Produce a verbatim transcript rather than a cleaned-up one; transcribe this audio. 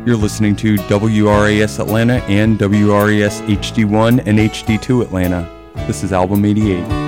You're listening to W R A S Atlanta and W R A S H D one and H D two Atlanta. This is Album eighty-eight.